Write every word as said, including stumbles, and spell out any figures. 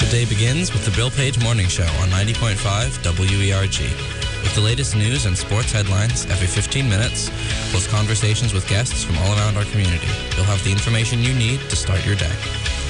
day begins with the Bill Page Morning Show on ninety point five W E R G. With the latest news and sports headlines every fifteen minutes, plus conversations with guests from all around our community. You'll have the information you need to start your day.